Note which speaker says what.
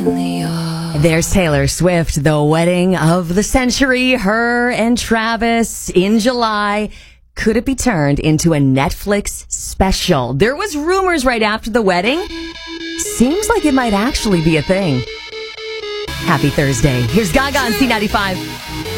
Speaker 1: There's Taylor Swift, the wedding of the century, her and Travis in July. Could it be turned into a Netflix special? There was rumors right after the wedding. Seems like it might actually be a thing. Happy Thursday. Here's Gaga on C95.